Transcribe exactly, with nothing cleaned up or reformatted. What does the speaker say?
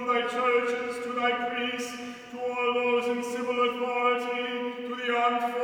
thy churches, to thy priests, to all those in civil authority, to the armed